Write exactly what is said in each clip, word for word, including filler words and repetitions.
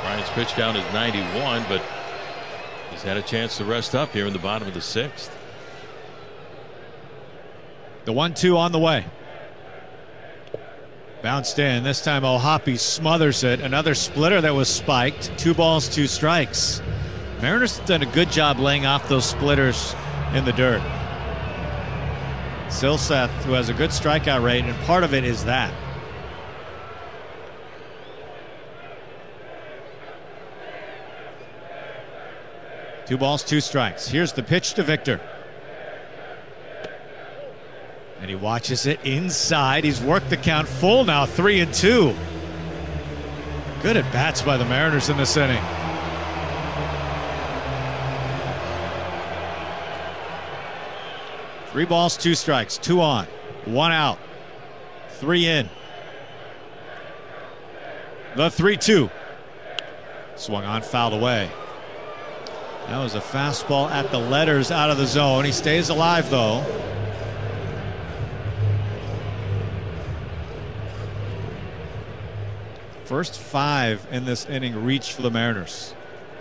Bryant's pitch count is ninety-one, but he's had a chance to rest up here in the bottom of the sixth. The one two on the way. Bounced in. This time O'Hoppe smothers it. Another splitter that was spiked. Two balls, two strikes. Mariners have done a good job laying off those splitters in the dirt. Silseth, who has a good strikeout rate, and part of it is that. Two balls, two strikes. Here's the pitch to Victor. And he watches it inside. He's worked the count full now, three and two. Good at bats by the Mariners in this inning. Three balls, two strikes, two on, one out, three in. The three two. Swung on, fouled away. That was a fastball at the letters out of the zone. He stays alive, though. First five in this inning reached for the Mariners.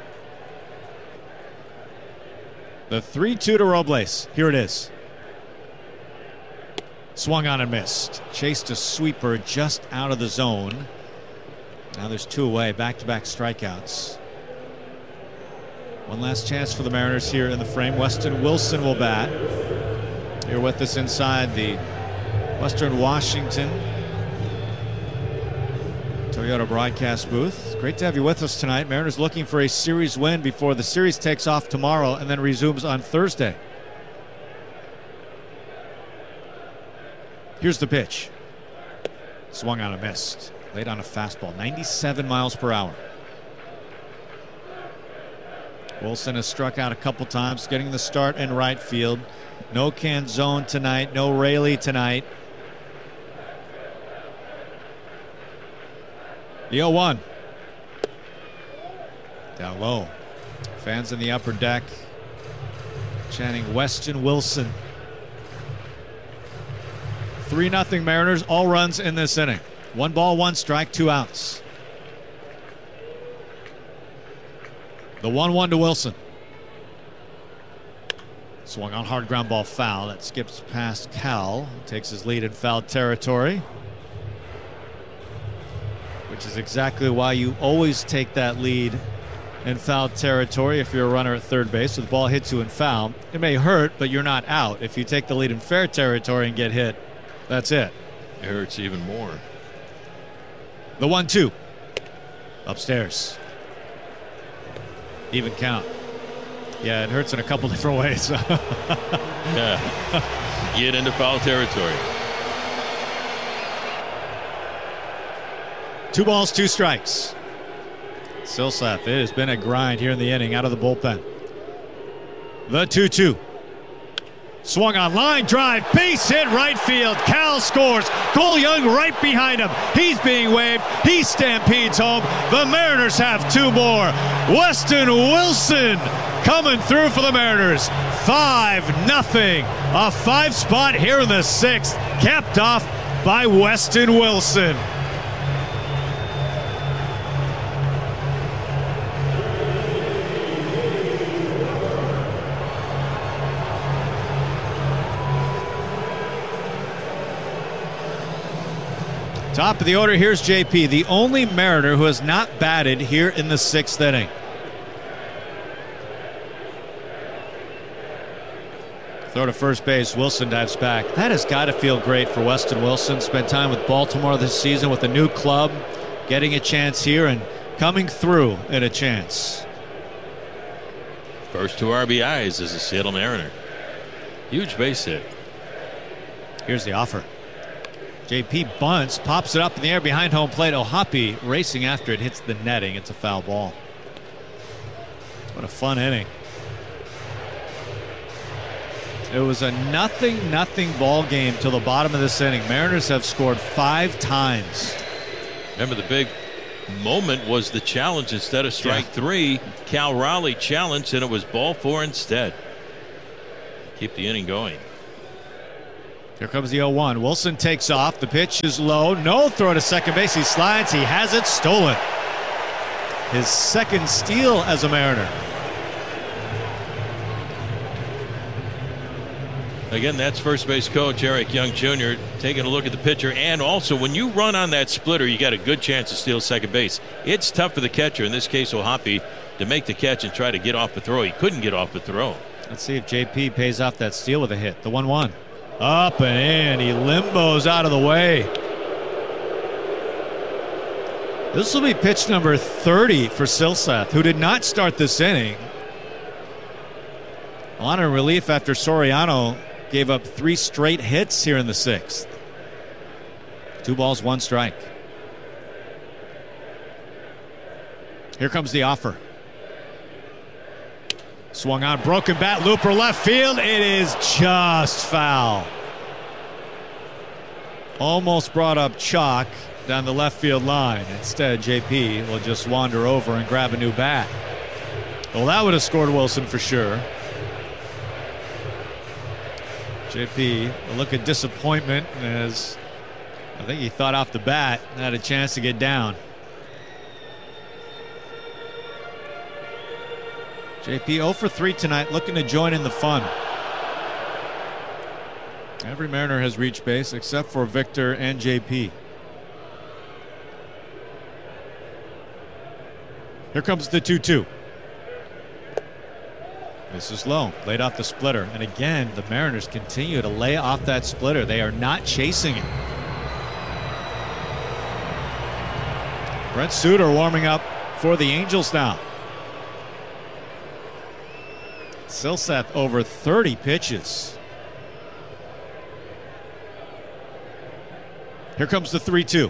The three two to Robles. Here it is. Swung on and missed. Chased a sweeper just out of the zone. Now there's two away. Back-to-back strikeouts. One last chance for the Mariners here in the frame. Weston Wilson will bat. Here with us inside the Western Washington Toyota broadcast booth. Great to have you with us tonight. Mariners looking for a series win before the series takes off tomorrow and then resumes on Thursday. Here's the pitch. Swung on and missed. Laid on a fastball. ninety-seven miles per hour. Wilson has struck out a couple times, getting the start in right field. No Canzone tonight. No Raley tonight. The oh one. Down low. Fans in the upper deck chanting Weston Wilson. three nothing Mariners. All runs in this inning. One ball, one strike, two outs. The one one to Wilson. Swung on, hard ground ball, foul. That skips past Cal. Takes his lead in foul territory. Which is exactly why you always take that lead in foul territory if you're a runner at third base. So the ball hits you in foul. It may hurt, but you're not out. If you take the lead in fair territory and get hit, that's it. It hurts even more. The one two. Upstairs. Even count. Yeah, it hurts in a couple different ways. Yeah. Get into foul territory. Two balls, two strikes. Silseth, it has been a grind here in the inning out of the bullpen. The two two. Swung on, line drive, base hit, right field. Cal scores. Cole Young right behind him. He's being waved. He stampedes home. The Mariners have two more. Weston Wilson coming through for the Mariners. five nothing. A five spot here in the sixth, capped off by Weston Wilson. Top of the order, here's J P, the only Mariner who has not batted here in the sixth inning. Throw to first base, Wilson dives back. That has got to feel great for Weston Wilson. Spent time with Baltimore this season with a new club, getting a chance here and coming through in a chance. First two R B Is as a Seattle Mariner. Huge base hit. Here's the offer. J P bunts, pops it up in the air behind home plate. O'Hoppe racing after it, hits the netting. It's a foul ball. What a fun inning. It was a nothing nothing ball game till the bottom of this inning. Mariners have scored five times. Remember, the big moment was the challenge. Instead of strike yeah. three, Cal Raleigh challenged, and it was ball four instead. Keep the inning going. Here comes the oh one. Wilson takes off. The pitch is low. No throw to second base. He slides. He has it stolen. his second steal as a Mariner. Again, that's first base coach Eric Young Junior taking a look at the pitcher. And also, when you run on that splitter, you got a good chance to steal second base. It's tough for the catcher, in this case O'Hoppe, to make the catch and try to get off the throw. He couldn't get off the throw. Let's see if J P pays off that steal with a hit. The one one. Up and in. He limbos out of the way. This will be pitch number thirty for Silseth, who did not start this inning. On in relief after Soriano gave up three straight hits here in the sixth. Two balls, one strike. Here comes the offer. Swung on, broken bat, looper left field. It is just foul. Almost brought up chalk down the left field line. Instead, J P will just wander over and grab a new bat. Well, that would have scored Wilson for sure. J P, a look of disappointment as I think he thought off the bat had a chance to get down. J P oh for three tonight, looking to join in the fun. Every Mariner has reached base except for Victor and J P. Here comes the two two. This is low, laid off the splitter. And again, the Mariners continue to lay off that splitter. They are not chasing it. Brent Suter warming up for the Angels now. Silseth over thirty pitches. Here comes the three two.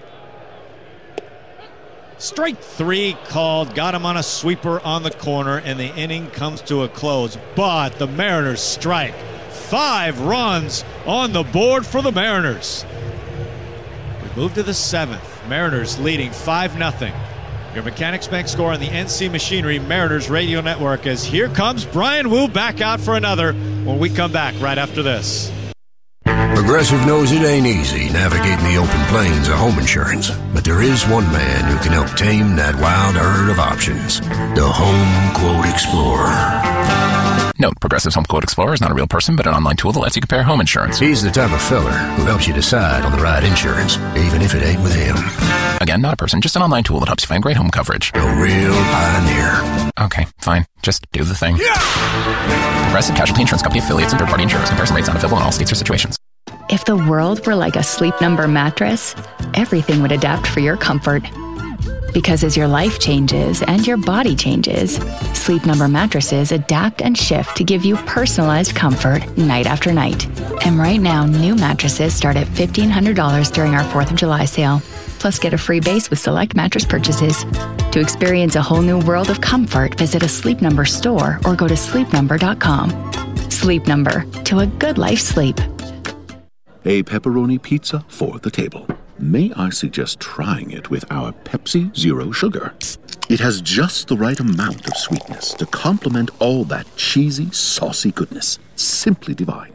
Strike three called, got him on a sweeper on the corner, and the inning comes to a close. But the Mariners strike. Five runs on the board for the Mariners. We move to the seventh. Mariners leading five nothing. Your Mechanics Bank score on the N C Machinery Mariners Radio Network, as here comes Bryan Woo back out for another when we come back right after this. Progressive knows it ain't easy navigating the open plains of home insurance, but there is one man who can help tame that wild herd of options. The Home Quote Explorer. Note, Progressive's Home Quote Explorer is not a real person, but an online tool that lets you compare home insurance. He's the type of fella who helps you decide on the right insurance, even if it ain't with him. Again, not a person, just an online tool that helps you find great home coverage. A real pioneer. Okay, fine. Just do the thing. Yeah! Progressive Casualty Insurance Company affiliates and third-party insurers. Comparison rates not available in all states or situations. If the world were like a Sleep Number mattress, everything would adapt for your comfort. Because as your life changes and your body changes, Sleep Number mattresses adapt and shift to give you personalized comfort night after night. And right now, new mattresses start at fifteen hundred dollars during our fourth of July sale. Plus, get a free base with select mattress purchases. To experience a whole new world of comfort, visit a Sleep Number store or go to sleep number dot com. Sleep Number, to a good life sleep. A pepperoni pizza for the table. May I suggest trying it with our Pepsi Zero Sugar? It has just the right amount of sweetness to complement all that cheesy, saucy goodness. Simply divine.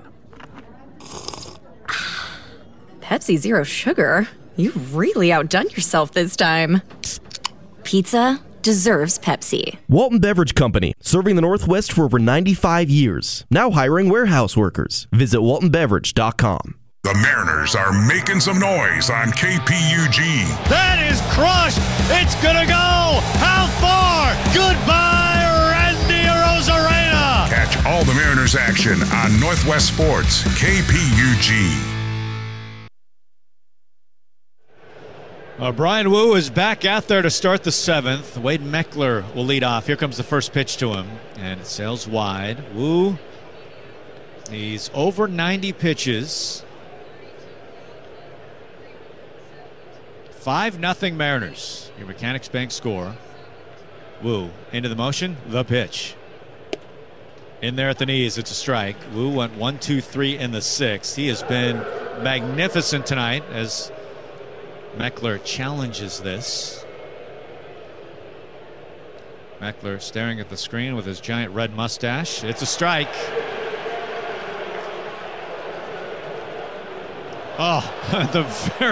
Pepsi Zero Sugar? You've really outdone yourself this time. Pizza deserves Pepsi. Walton Beverage Company, serving the Northwest for over ninety-five years. Now hiring warehouse workers. Visit walton beverage dot com. The Mariners are making some noise on K P U G. That is crushed. It's going to go. How far? Goodbye, Randy Arozarena. Catch all the Mariners action on Northwest Sports, K P U G. Uh, Bryan Woo is back out there to start the seventh. Wade Meckler will lead off. Here comes the first pitch to him, and it sails wide. Woo, he's over ninety pitches. five nothing Mariners. Your Mechanics Bank score. Woo into the motion. The pitch. In there at the knees. It's a strike. Woo went one, two, three in the sixth. He has been magnificent tonight as Meckler challenges this. Meckler staring at the screen with his giant red mustache. It's a strike. Oh, the very